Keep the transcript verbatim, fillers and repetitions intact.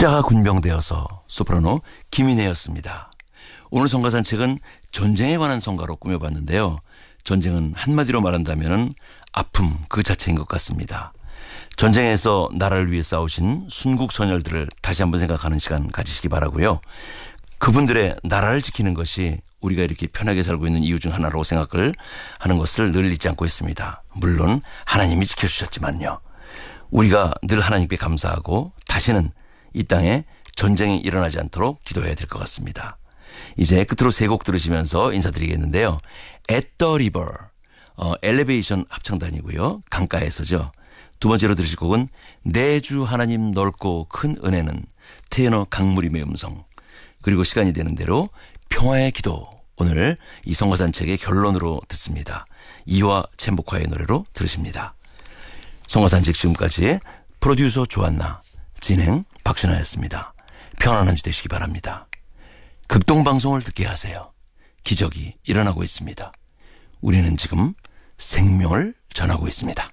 십자가 군병되어서 소프라노 김인혜였습니다. 오늘 성가산책은 전쟁에 관한 성가로 꾸며봤는데요. 전쟁은 한마디로 말한다면 아픔 그 자체인 것 같습니다. 전쟁에서 나라를 위해 싸우신 순국 선열들을 다시 한번 생각하는 시간 가지시기 바라고요. 그분들의 나라를 지키는 것이 우리가 이렇게 편하게 살고 있는 이유 중 하나라고 생각을 하는 것을 늘 잊지 않고 있습니다. 물론 하나님이 지켜주셨지만요. 우리가 늘 하나님께 감사하고 다시는 이 땅에 전쟁이 일어나지 않도록 기도해야 될 것 같습니다. 이제 끝으로 세 곡 들으시면서 인사드리겠는데요. At the River, 어, 엘리베이션 합창단이고요. 강가에서죠. 두 번째로 들으실 곡은 내 주 하나님 넓고 큰 은혜는 테너 강무림의 음성. 그리고 시간이 되는 대로 평화의 기도. 오늘 이 성가산책의 결론으로 듣습니다. 이화 챔복화의 노래로 들으십니다. 성가산책 지금까지 프로듀서 조한나, 진행 박순아였습니다. 편안한 주 되시기 바랍니다. 극동방송을 듣게 하세요. 기적이 일어나고 있습니다. 우리는 지금 생명을 전하고 있습니다.